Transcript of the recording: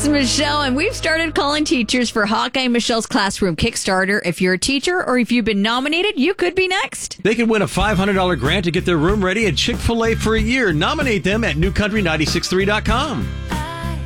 It's Michelle, and we've started calling teachers for Hawkeye Michelle's Classroom Kickstarter. If you're a teacher or if you've been nominated, you could be next. They can win a $500 grant to get their room ready at Chick-fil-A for a year. Nominate them at newcountry963.com.